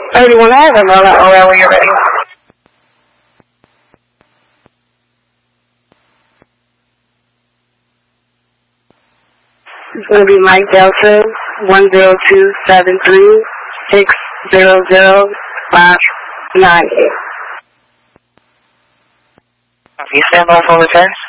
31 Avenue, OL, when you're ready. It's going to be Mike Delta, 10273-600-598. You stand by for return?